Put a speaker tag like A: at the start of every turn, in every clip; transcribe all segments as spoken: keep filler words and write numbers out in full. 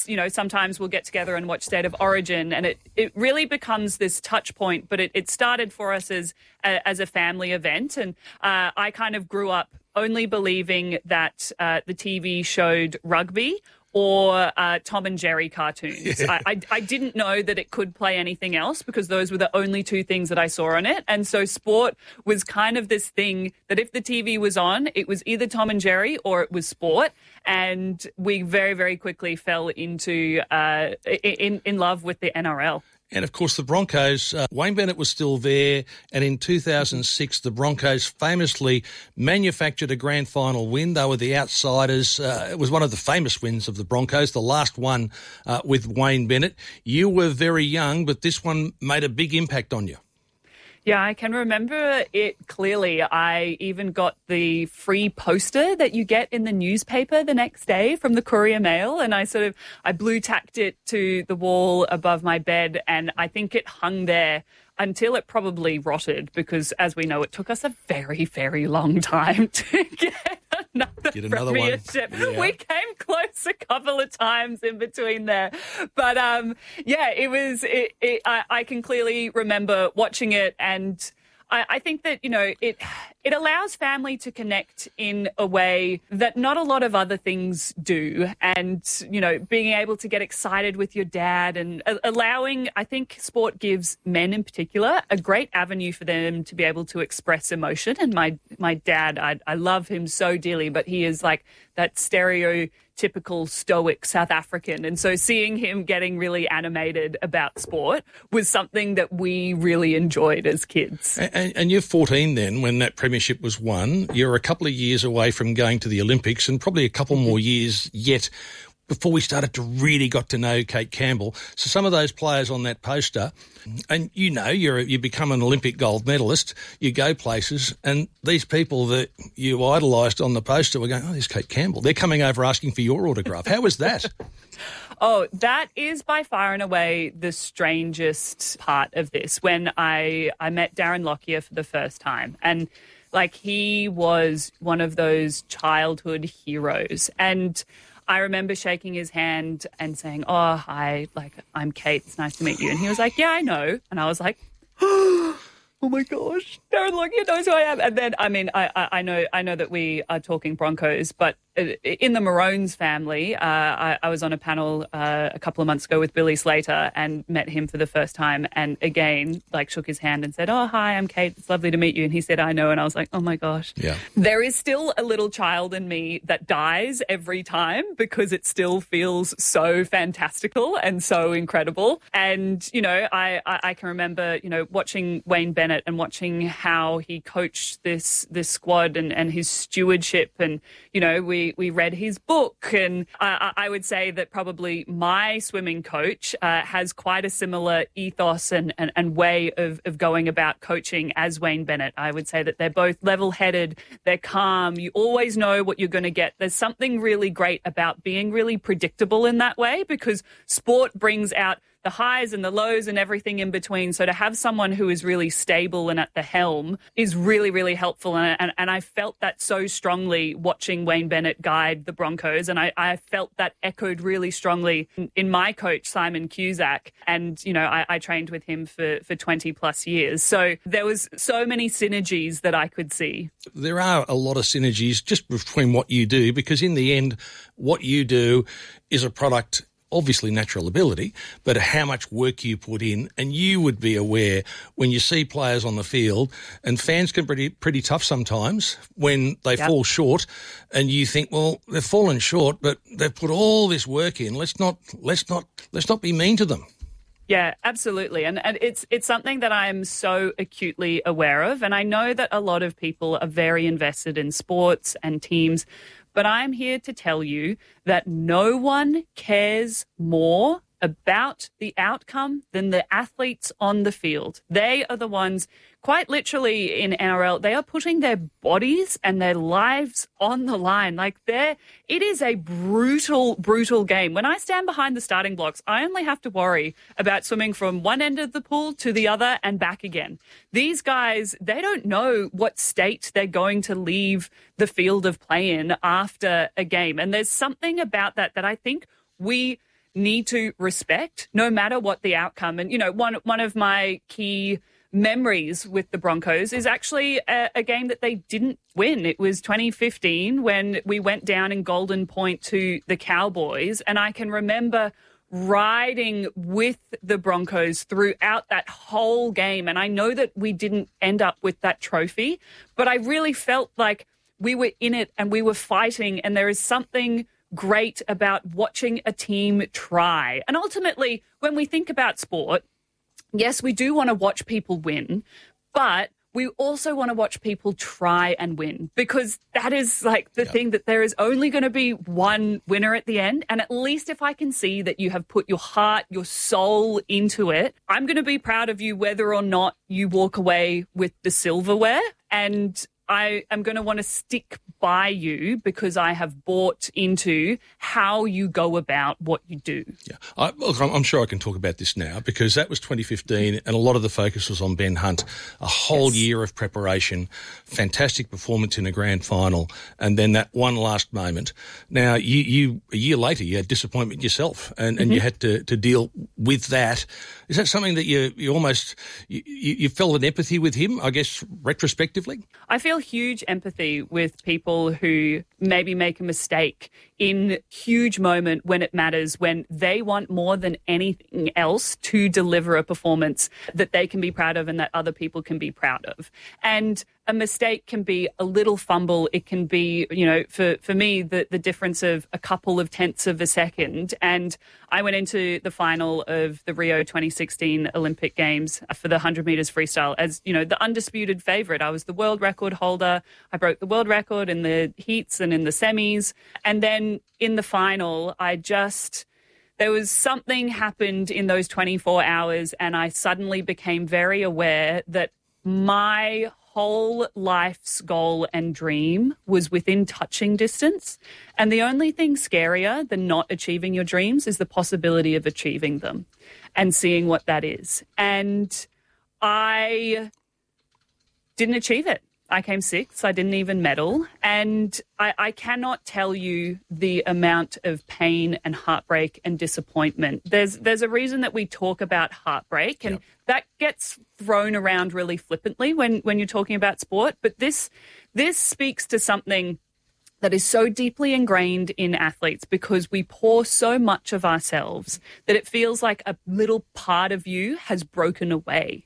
A: kids, you know, sometimes we'll get together and watch State of Origin, and it, it really becomes this touch point. But it, it started for us as a, as a family event, and uh, I kind of grew up only believing that uh, the T V showed rugby or uh, Tom and Jerry cartoons. Yeah. I, I, I didn't know that it could play anything else because those were the only two things that I saw on it. And so sport was kind of this thing that if the T V was on, it was either Tom and Jerry or it was sport. And we very, very quickly fell into uh, in, in love with the N R L.
B: And, of course, the Broncos, uh, Wayne Bennett was still there, and in two thousand six the Broncos famously manufactured a grand final win. They were the outsiders. Uh, it was one of the famous wins of the Broncos, the last one uh, with Wayne Bennett. You were very young, but this one made a big impact on you.
A: Yeah, I can remember it clearly. I even got the free poster that you get in the newspaper the next day from the Courier Mail, and I sort of, I blue tacked it to the wall above my bed, and I think it hung there until it probably rotted because, as we know, it took us a very, very long time to get another,
B: get another
A: premiership.
B: One. Yeah.
A: We came close a couple of times in between there. But, um, yeah, it was, it, it, I, I can clearly remember watching it, and I, I think that, you know, it it allows family to connect in a way that not a lot of other things do. And, you know, being able to get excited with your dad and uh, allowing, I think sport gives men in particular a great avenue for them to be able to express emotion. And my, my dad, I, I love him so dearly, but he is like that stereotypical stoic South African. And so seeing him getting really animated about sport was something that we really enjoyed as kids.
B: And, and you're fourteen then when that premiership was won. You're a couple of years away from going to the Olympics and probably a couple more years yet before we started to really got to know Kate Campbell. So some of those players on that poster, and you know, you're you become an Olympic gold medalist, you go places, and these people that you idolised on the poster were going, oh, there's Kate Campbell. They're coming over asking for your autograph. How was that?
A: Oh, that is by far and away the strangest part of this. When I, I met Darren Lockyer for the first time, and like he was one of those childhood heroes. And I remember shaking his hand and saying, oh, hi, like, I'm Kate. It's nice to meet you. And he was like, yeah, I know. And I was like, oh my gosh, Darren Lockyer knows who I am. And then, I mean, I, I, I know I know that we are talking Broncos, but in the Maroons family, uh, I, I was on a panel uh, a couple of months ago with Billy Slater and met him for the first time. And again, like shook his hand and said, oh, hi, I'm Kate. It's lovely to meet you. And he said, I know. And I was like, oh my gosh.
B: Yeah.
A: There is still a little child in me that dies every time because it still feels so fantastical and so incredible. And, you know, I, I, I can remember, you know, watching Wayne Bennett and watching how he coached this, this squad and, and his stewardship. And, you know, we, We read his book, and I, I would say that probably my swimming coach uh, has quite a similar ethos and, and, and way of, of going about coaching as Wayne Bennett. I would say that they're both level-headed, they're calm, you always know what you're going to get. There's something really great about being really predictable in that way because sport brings out the highs and the lows and everything in between. So to have someone who is really stable and at the helm is really, really helpful. And, and, and I felt that so strongly watching Wayne Bennett guide the Broncos. And I, I felt that echoed really strongly in, in my coach, Simon Cusack. And, you know, I, I trained with him for, for twenty plus years. So there was so many synergies that I could see.
B: There are a lot of synergies just between what you do, because in the end, what you do is a product, obviously natural ability, but how much work you put in. And you would be aware when you see players on the field, and fans can be pretty, pretty tough sometimes when they yep. fall short, and you think, well, they've fallen short, but they've put all this work in. Let's not, let's not, let's not be mean to them.
A: Yeah, absolutely. And, and it's it's something that I'm so acutely aware of. And I know that a lot of people are very invested in sports and teams, but I'm here to tell you that no one cares more about the outcome than the athletes on the field. They are the ones, quite literally in N R L, they are putting their bodies and their lives on the line. Like they're, it is a brutal, brutal game. When I stand behind the starting blocks, I only have to worry about swimming from one end of the pool to the other and back again. These guys, they don't know what state they're going to leave the field of play in after a game. And there's something about that that I think we need to respect no matter what the outcome. And, you know, one one of my key memories with the Broncos is actually a, a game that they didn't win. It was twenty fifteen when we went down in Golden Point to the Cowboys. And I can remember riding with the Broncos throughout that whole game. And I know that we didn't end up with that trophy, but I really felt like we were in it and we were fighting. And there is something great about watching a team try. And ultimately, when we think about sport, yes, we do want to watch people win, but we also want to watch people try and win, because that is like the
B: yeah.
A: thing, that there is only going to be one winner at the end. And at least if I can see that you have put your heart, your soul into it, I'm going to be proud of you whether or not you walk away with the silverware. And I am going to want to stick by you because I have bought into how you go about what you do.
B: Yeah, I, look, I'm sure I can talk about this now because that was twenty fifteen and a lot of the focus was on Ben Hunt. A whole yes. year of preparation, fantastic performance in a grand final, and then that one last moment. Now, you, you a year later, you had disappointment yourself and, and mm-hmm. you had to, to deal with that. Is that something that you, you almost, you, you felt an empathy with him, I guess, retrospectively?
A: I feel huge empathy with people who maybe make a mistake in huge moment when it matters, when they want more than anything else to deliver a performance that they can be proud of and that other people can be proud of. And a mistake can be a little fumble. It can be, you know, for, for me, the, the difference of a couple of tenths of a second. And I went into the final of the Rio twenty sixteen Olympic Games for the one hundred metres freestyle as, you know, the undisputed favourite. I was the world record holder. I broke the world record in the heats and in the semis. And then in the final, I just... There was something happened in those twenty-four hours and I suddenly became very aware that my whole life's goal and dream was within touching distance. And the only thing scarier than not achieving your dreams is the possibility of achieving them and seeing what that is. And I didn't achieve it. I came sixth. I didn't even medal. And I, I cannot tell you the amount of pain and heartbreak and disappointment. There's there's a reason that we talk about heartbreak, and yep. that gets thrown around really flippantly when, when you're talking about sport. But this this speaks to something that is so deeply ingrained in athletes, because we pour so much of ourselves that it feels like a little part of you has broken away.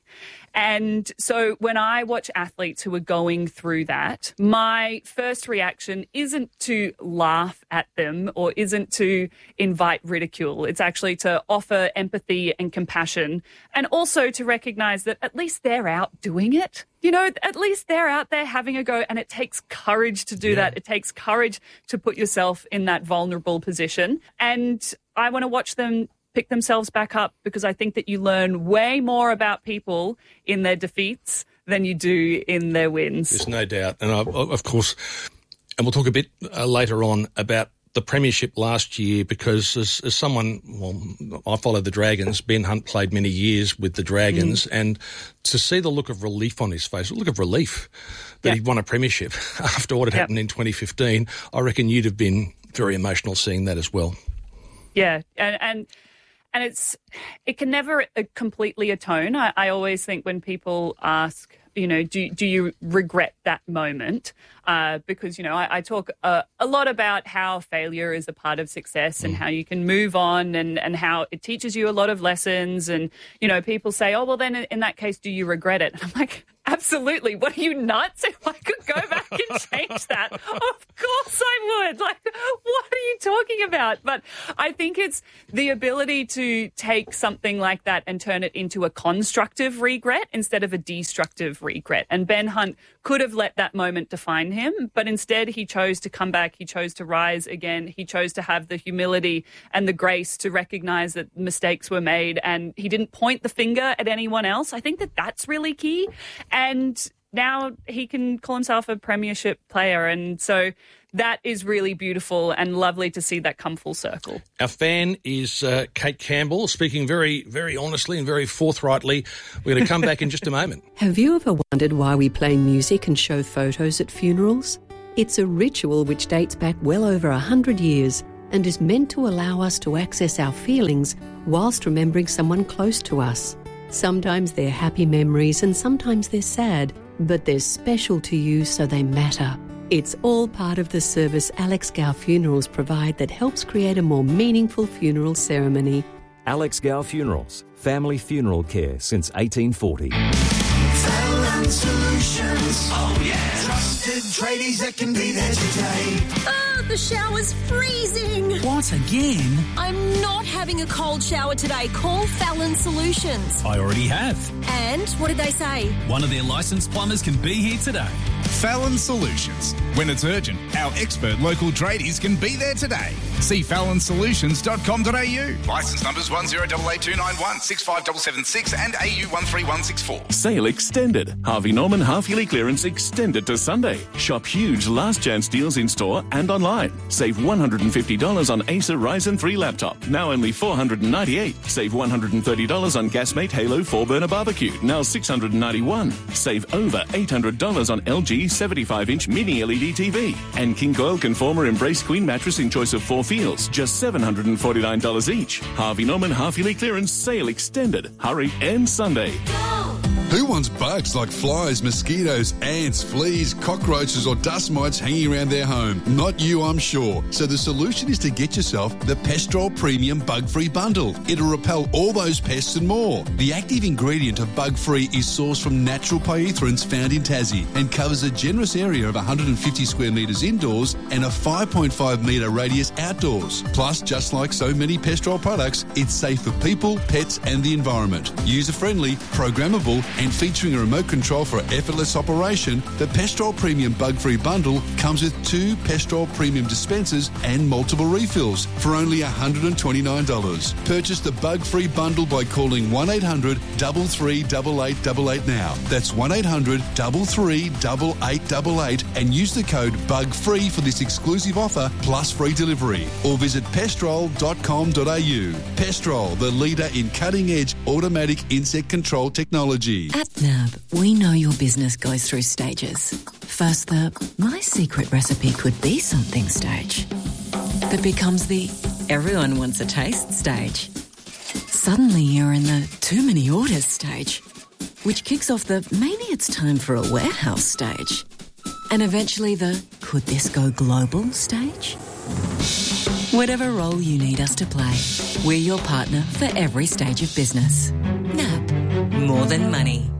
A: And so when I watch athletes who are going through that, my first reaction isn't to laugh at them or isn't to invite ridicule. It's actually to offer empathy and compassion, and also to recognize that at least they're out doing it. You know, at least they're out there having a go, and it takes courage to do yeah. that. It takes courage to put yourself in that vulnerable position. And I want to watch them pick themselves back up, because I think that you learn way more about people in their defeats than you do in their wins.
B: There's no doubt. And I, of course, and we'll talk a bit uh, later on about the premiership last year, because as, as someone, well, I followed the Dragons. Ben Hunt played many years with the Dragons, mm. and to see the look of relief on his face, a look of relief that yep. he'd won a premiership after what had yep. happened in twenty fifteen, I reckon you'd have been very emotional seeing that as well.
A: Yeah, and... and And it's, it can never completely atone. I, I always think when people ask, you know, do do you regret that moment? Uh, because, you know, I, I talk uh, a lot about how failure is a part of success and mm. how you can move on, and, and how it teaches you a lot of lessons. And, you know, people say, oh, well, then in, in that case, do you regret it? And I'm like, absolutely. What are you, nuts? If I could go back and change that, of course I would. Like, what are you talking about? But I think it's the ability to take something like that and turn it into a constructive regret instead of a destructive regret. And Ben Hunt could have let that moment define him, but instead he chose to come back. He chose to rise again. He chose to have the humility and the grace to recognize that mistakes were made, and he didn't point the finger at anyone else. I think that that's really key. And now he can call himself a premiership player. And so that is really beautiful and lovely to see that come full circle.
B: Our fan is uh, Kate Campbell, speaking very, very honestly and very forthrightly. We're going to come back in just a moment.
C: Have you ever wondered why we play music and show photos at funerals? It's a ritual which dates back well over a hundred years. and is meant to allow us to access our feelings whilst remembering someone close to us. Sometimes they're happy memories and sometimes they're sad, but they're special to you so they matter. It's all part of the service Alex Gow Funerals provide that helps create a more meaningful funeral ceremony.
D: Alex Gow Funerals, family funeral care since eighteen forty.
E: Fallon Solutions. Oh yeah. Trusted tradies that can be there today.
F: Oh, the shower's freezing.
G: What, again?
F: I'm not having a cold shower today. Call Fallon Solutions.
G: I already have.
F: And what did they say?
G: One of their licensed plumbers can be here today.
H: Fallon Solutions. When it's urgent, our expert local tradies can be there today. See fallon solutions dot com dot a u. Licence numbers one zero eight eight two nine one, six five seven seven six and A U one three one six four.
I: Sale extended. Harvey Norman half-yearly clearance extended to Sunday. Shop huge last chance deals in store and online. Save one hundred fifty dollars on Acer Ryzen three laptop, now only four hundred ninety-eight dollars. Save one hundred thirty dollars on Gasmate Halo four burner barbecue, now six hundred ninety-one dollars. Save over eight hundred dollars on L G seventy-five inch mini L E D T V. And King Coil Conformer Embrace Queen mattress in choice of four feels, just seven hundred forty-nine dollars each. Harvey Norman half-yearly clearance sale extended. Hurry, and Sunday.
J: Who wants bugs like flies, mosquitoes, ants, fleas, cockroaches or dust mites hanging around their home? Not you, I'm sure. So the solution is to get yourself the Pestrol Premium Bug-Free Bundle. It'll repel all those pests and more. The active ingredient of Bug-Free is sourced from natural pyrethroins found in Tassie and covers a generous area of one hundred fifty square metres indoors and a five point five metre radius outdoors. Plus, just like so many Pestrol products, it's safe for people, pets and the environment. User-friendly, programmable and featuring a remote control for effortless operation, the Pestrol Premium Bug-Free Bundle comes with two Pestrol Premium dispensers and multiple refills for only one hundred twenty-nine dollars. Purchase the Bug-Free Bundle by calling one eight hundred, three three eight eight eight eight now. That's one eight hundred, three three eight eight eight eight and use the code BUGFREE for this exclusive offer plus free delivery. Or visit pestrol dot com dot a u. Pestrol, the leader in cutting-edge automatic insect control technology.
K: At N A B, we know your business goes through stages. First, the my secret recipe could be something stage that becomes the everyone wants a taste stage. Suddenly you're in the too many orders stage, which kicks off the maybe it's time for a warehouse stage. And eventually the could this go global stage? Whatever role you need us to play, we're your partner for every stage of business. N A B, more than money.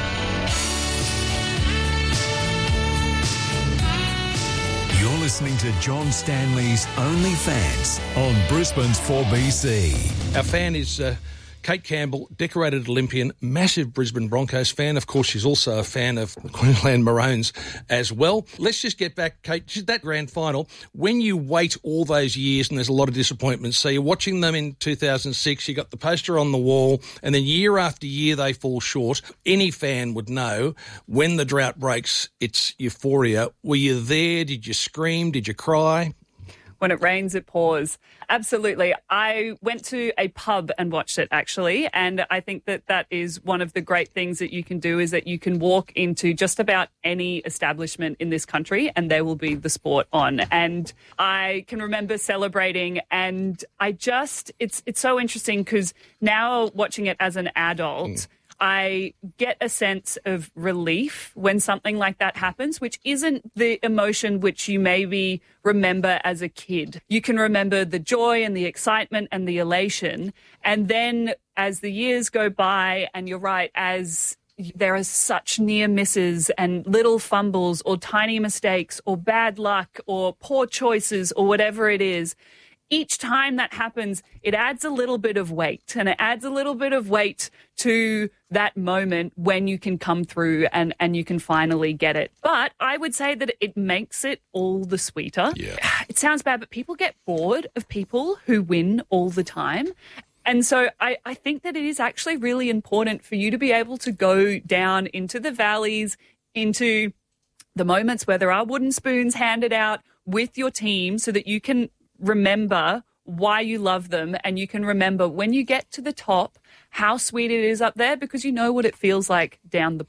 D: You're listening to John Stanley's OnlyFans on Brisbane's four B C.
B: Our fan is uh, Kate Campbell, decorated Olympian, massive Brisbane Broncos fan. Of course, she's also a fan of the Queensland Maroons as well. Let's just get back, Kate, to that grand final. When you wait all those years and there's a lot of disappointments, so you're watching them in two thousand six, you got the poster on the wall, and then year after year they fall short. Any fan would know when the drought breaks, it's euphoria. Were you there? Did you scream? Did you cry?
A: When it rains, it pours. Absolutely. I went to a pub and watched it, actually, and I think that that is one of the great things that you can do is that you can walk into just about any establishment in this country and there will be the sport on. And I can remember celebrating, and I just, it's it's so interesting because now watching it as an adult, mm. I get a sense of relief when something like that happens, which isn't the emotion which you maybe remember as a kid. You can remember the joy and the excitement and the elation. And then as the years go by, and you're right, as there are such near misses and little fumbles or tiny mistakes or bad luck or poor choices or whatever it is, each time that happens, it adds a little bit of weight, and it adds a little bit of weight to that moment when you can come through and, and you can finally get it. But I would say that it makes it all the sweeter.
B: Yeah.
A: It sounds bad, but people get bored of people who win all the time. And so I, I think that it is actually really important for you to be able to go down into the valleys, into the moments where there are wooden spoons handed out with your team so that you can remember why you love them, and you can remember when you get to the top how sweet it is up there because you know what it feels like down the bottom.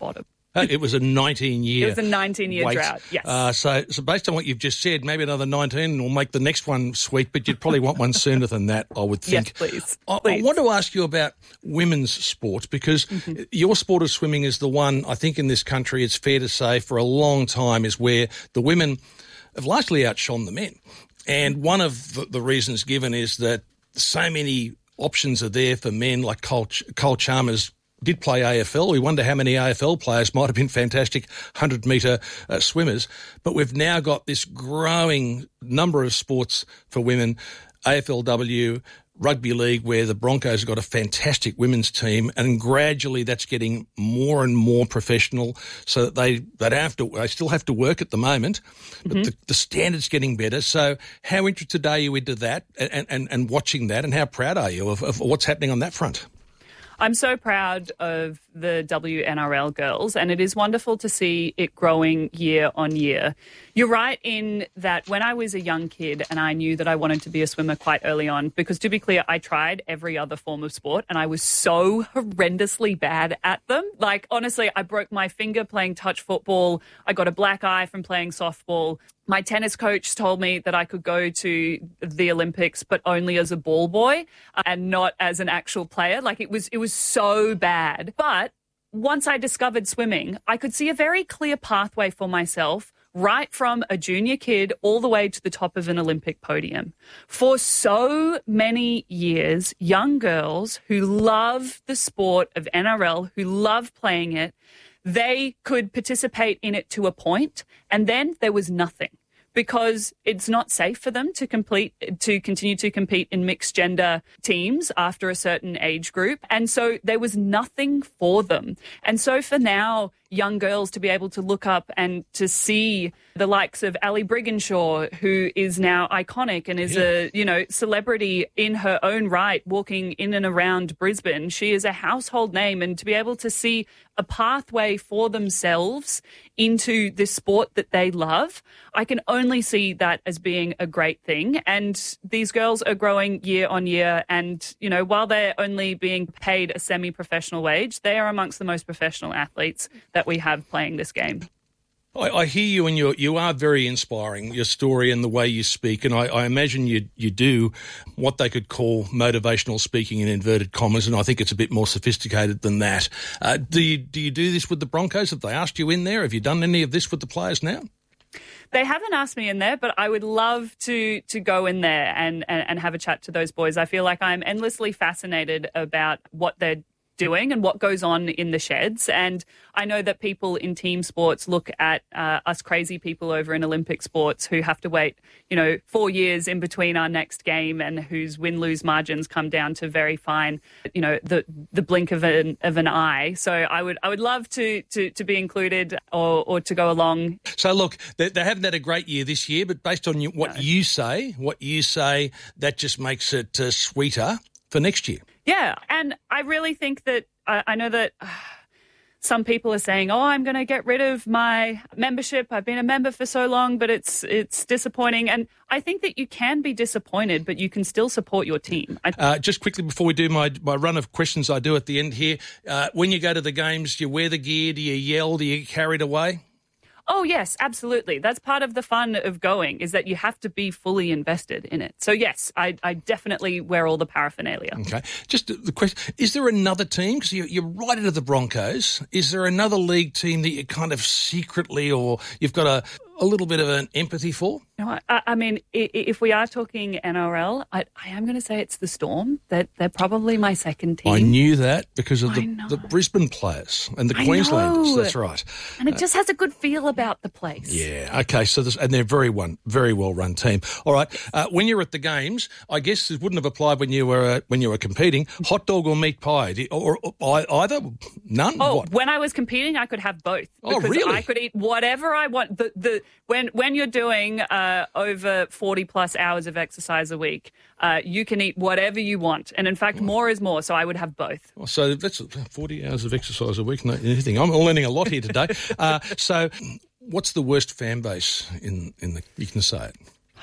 B: Uh, it was a nineteen-year
A: It was a nineteen-year
B: wait.
A: drought, yes.
B: Uh, so, so based on what you've just said, maybe another nineteen will make the next one sweet, but you'd probably want one sooner than that, I would think.
A: Yes, please.
B: I,
A: please.
B: I want to ask you about women's sport, because mm-hmm. your sport of swimming is the one, I think in this country, it's fair to say, for a long time is where the women have largely outshone the men. And one of the, the reasons given is that so many options are there for men, like Cole, Cole Chalmers did play A F L. We wonder how many A F L players might have been fantastic hundred-metre uh, swimmers. But we've now got this growing number of sports for women, A F L W, rugby league, where the Broncos have got a fantastic women's team, and gradually that's getting more and more professional, so that they they don't have to they still have to work at the moment, but mm-hmm. the, the standard's getting better. So how interested are you into that and, and, and watching that, and how proud are you of, of what's happening on that front?
A: I'm so proud of the W N R L girls, and it is wonderful to see it growing year on year. You're right in that when I was a young kid and I knew that I wanted to be a swimmer quite early on, because to be clear, I tried every other form of sport and I was so horrendously bad at them. Like, honestly, I broke my finger playing touch football. I got a black eye from playing softball. My tennis coach told me that I could go to the Olympics, but only as a ball boy and not as an actual player. Like, it was, it was so bad. But once I discovered swimming, I could see a very clear pathway for myself, right from a junior kid all the way to the top of an Olympic podium. For so many years, young girls who love the sport of N R L, who love playing it, they could participate in it to a point, and then there was nothing, because it's not safe for them to complete to continue to compete in mixed gender teams after a certain age group. And so there was nothing for them. And so for now, young girls to be able to look up and to see the likes of Ali Brigginshaw, who is now iconic and is yeah. a, you know, celebrity in her own right, walking in and around Brisbane. She is a household name, and to be able to see a pathway for themselves into the sport that they love, I can only see that as being a great thing. And these girls are growing year on year. And, you know, while they're only being paid a semi-professional wage, they are amongst the most professional athletes that we have playing this game.
B: I, I hear you, and you you are very inspiring, your story and the way you speak, and I, I imagine you you do what they could call motivational speaking in inverted commas, and I think it's a bit more sophisticated than that. Uh, do you do you do this with the Broncos? Have they asked you in there? Have you done any of this with the players now?
A: They haven't asked me in there, but I would love to to go in there and, and, and have a chat to those boys. I feel like I'm endlessly fascinated about what they're doing and what goes on in the sheds. And I know that people in team sports look at uh, us crazy people over in Olympic sports who have to wait, you know, four years in between our next game, and whose win-lose margins come down to very fine, you know, the the blink of an of an eye. So I would I would love to to, to be included or, or to go along.
B: So look, they, they haven't had a great year this year, but based on you, what no. you say, what you say, that just makes it uh, sweeter for next year.
A: Yeah, and I really think that I, I know that uh, some people are saying, "Oh, I'm going to get rid of my membership. I've been a member for so long, but it's it's disappointing." And I think that you can be disappointed, but you can still support your team. I-
B: uh, just quickly before we do my, my run of questions I do at the end here, uh, when you go to the games, do you wear the gear? Do you yell? Do you get carried away?
A: Oh, yes, absolutely. That's part of the fun of going, is that you have to be fully invested in it. So, yes, I, I definitely wear all the paraphernalia.
B: Okay. Just the question, is there another team? Because you're, you're right into the Broncos. Is there another league team that you kind of secretly, or you've got a, a little bit of an empathy for?
A: No, I, I mean, if we are talking N R L, I, I am going to say it's the Storm. That they're probably my second team.
B: I knew that because of the, the Brisbane players and the
A: I
B: Queenslanders.
A: know.
B: That's right.
A: And it just has a good feel about the place.
B: Yeah. Okay. So, this, and they're very one, very well run team. All right. Uh, when you're at the games, I guess it wouldn't have applied when you were uh, when you were competing. Hot dog or meat pie, Do you, or, or either? None.
A: Oh,
B: what?
A: When I was competing, I could have both.
B: Oh, really?
A: I could eat whatever I want. The the when when you're doing uh, over forty plus hours of exercise a week, uh, you can eat whatever you want, and in fact, oh. more is more. So I would have both.
B: Oh, so that's forty hours of exercise a week. No, anything. I'm learning a lot here today. uh, so, what's the worst fan base in in the? You can say it.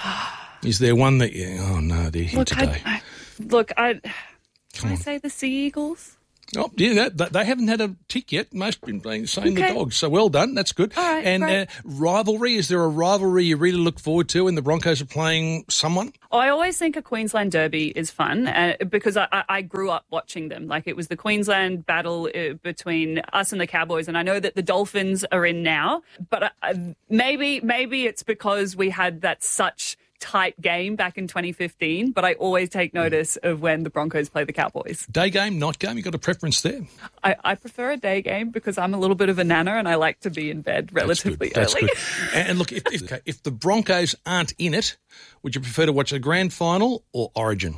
B: Is there one that you? Oh no, they're here
A: look,
B: today.
A: I, I, look, I.
B: Come
A: Can
B: on.
A: I say the Sea Eagles?
B: Oh, yeah, that, they haven't had a tick yet. Most have been playing, saying
A: Okay.
B: the Dogs. So well done. That's good.
A: All right,
B: and
A: great.
B: uh, rivalry, is there a rivalry you really look forward to when the Broncos are playing someone?
A: I always think a Queensland Derby is fun uh, because I, I, I grew up watching them. Like, it was the Queensland battle uh, between us and the Cowboys, and I know that the Dolphins are in now, but uh, maybe maybe it's because we had that such tight game back in twenty fifteen, but I always take notice of when the Broncos play the Cowboys.
B: Day game, night game, you got a preference there?
A: I, I prefer a day game because I'm a little bit of a nana and I like to be in bed relatively
B: That's
A: early.
B: good. And and look, if, if, okay, if the Broncos aren't in it, would you prefer to watch a grand final or Origin?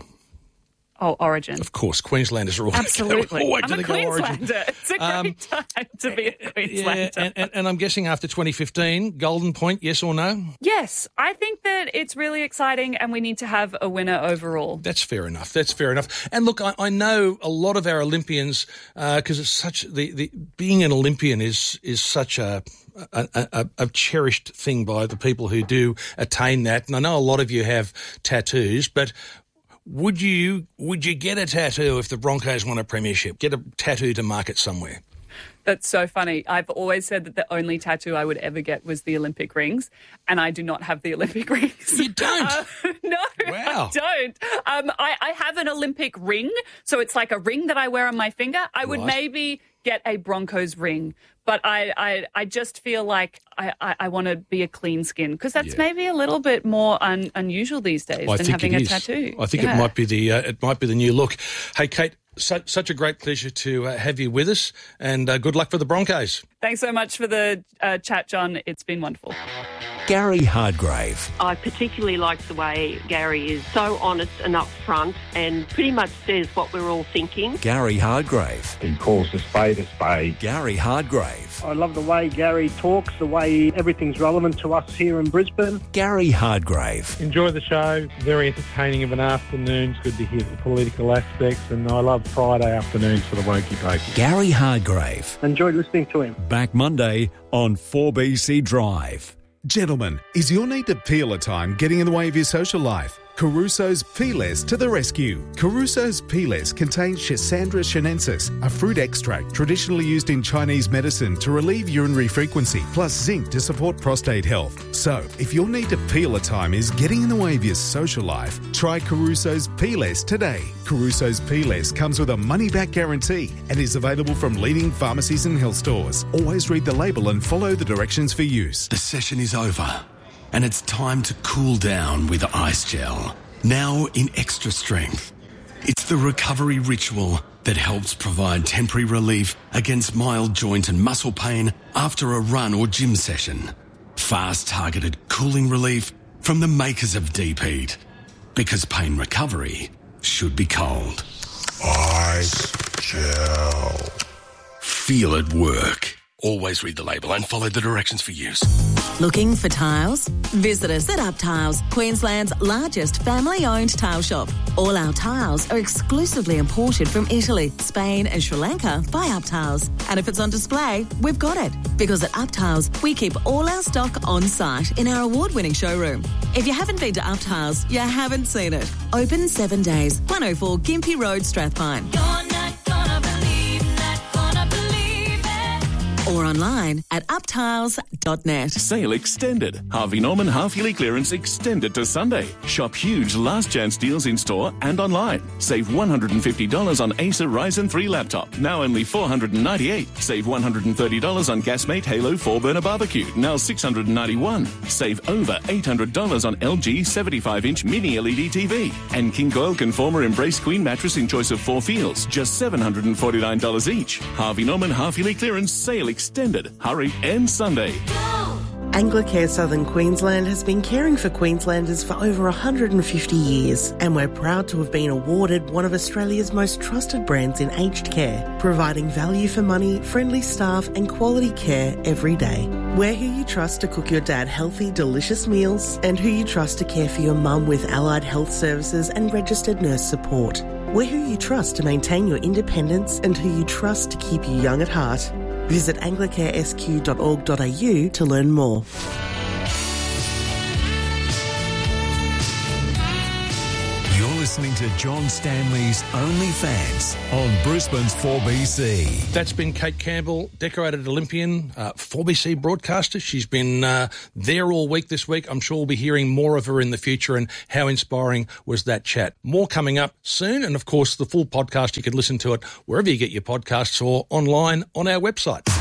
A: Oh, Origin.
B: Of course, Queenslanders are always
A: Absolutely.
B: always
A: I'm
B: going
A: a
B: to go Origin.
A: Queenslander. It's a great
B: Um,
A: time to be a
B: Yeah,
A: Queenslander.
B: and, and, and I'm guessing after twenty fifteen, Golden Point, yes or no?
A: Yes, I think that it's really exciting and we need to have a winner overall.
B: That's fair enough. That's fair enough. And look, I, I know a lot of our Olympians, because it's such the, the being an Olympian is is such a a, a a cherished thing by the people who do attain that. And I know a lot of you have tattoos, but would you would you get a tattoo if the Broncos won a premiership? Get a tattoo to market somewhere?
A: That's so funny. I've always said that the only tattoo I would ever get was the Olympic rings, and I do not have the Olympic rings.
B: You don't?
A: Uh, no,
B: Wow.
A: I don't. Um, I, I have an Olympic ring, so it's like a ring that I wear on my finger. I would
B: Right.
A: maybe get a Broncos ring, but I, I, I just feel like I, I, I want to be a clean skin because that's
B: Yeah.
A: maybe a little bit more un, unusual these days
B: I
A: than
B: think
A: having
B: it
A: a
B: is.
A: tattoo.
B: I think
A: Yeah.
B: it might be the uh, it might be the new look. Hey, Kate, su- such a great pleasure to uh, have you with us, and uh, good luck for the Broncos.
A: Thanks so much for the uh, chat, John. It's been wonderful.
D: Gary Hardgrave.
L: I particularly like the way Gary is so honest and upfront and pretty much says what we're all thinking.
D: Gary Hardgrave.
M: He calls a spade a spade.
D: Gary Hardgrave.
N: I love the way Gary talks, the way everything's relevant to us here in Brisbane.
D: Gary Hardgrave.
O: Enjoy the show. Very entertaining of an afternoon. It's good to hear the political aspects, and I love Friday afternoons for the Wokey Pokey.
D: Gary Hardgrave.
N: Enjoyed listening to him.
D: Back Monday on four B C Drive.
P: Gentlemen, is your need to peel at time getting in the way of your social life? Caruso's Peelers to the rescue. Caruso's Peelers contains Schisandra chinensis, a fruit extract traditionally used in Chinese medicine to relieve urinary frequency, plus zinc to support prostate health. So, if your need to peel at time is getting in the way of your social life, try Caruso's Peelers today. Caruso's Peelers comes with a money-back guarantee and is available from leading pharmacies and health stores. Always read the label and follow the directions for use.
Q: The session is over, and it's time to cool down with Ice Gel. Now in extra strength. It's the recovery ritual that helps provide temporary relief against mild joint and muscle pain after a run or gym session. Fast targeted cooling relief from the makers of Deep Heat. Because pain recovery should be cold. Ice Gel. Feel it work. Always read the label and follow the directions for use.
F: Looking for tiles? Visit us at Up Tiles, Queensland's largest family-owned tile shop. All our tiles are exclusively imported from Italy, Spain and Sri Lanka by Up Tiles. And if it's on display, we've got it. Because at Up Tiles, we keep all our stock on site in our award-winning showroom. If you haven't been to Up Tiles, you haven't seen it. Open seven days, one oh four Gympie Road, Strathpine. Or online at uptiles dot net.
I: Sale extended. Harvey Norman half-yearly clearance extended to Sunday. Shop huge last chance deals in store and online. Save one hundred fifty dollars on Acer Ryzen three laptop. Now only four hundred ninety-eight dollars. Save one hundred thirty dollars on Gasmate Halo four burner barbecue. Now six hundred ninety-one dollars. Save over eight hundred dollars on L G seventy-five inch mini L E D T V. And King Coil Conformer Embrace Queen mattress in choice of four feels. Just seven hundred forty-nine dollars each. Harvey Norman half-yearly clearance sale extended. Hurry and Sunday.
R: Anglicare Southern Queensland has been caring for Queenslanders for over one hundred fifty years, and we're proud to have been awarded one of Australia's most trusted brands in aged care, providing value for money, friendly staff and quality care every day. We're who you trust to cook your dad healthy, delicious meals, and who you trust to care for your mum with allied health services and registered nurse support. We're who you trust to maintain your independence and who you trust to keep you young at heart. Visit anglicare s q dot org dot a u to learn more.
D: You're listening to John Stanley's OnlyFans on Brisbane's four B C.
B: That's been Kate Campbell, decorated Olympian, uh, four B C broadcaster. She's been uh, there all week this week. I'm sure we'll be hearing more of her in the future, and how inspiring was that chat. More coming up soon, and of course the full podcast, you can listen to it wherever you get your podcasts or online on our website.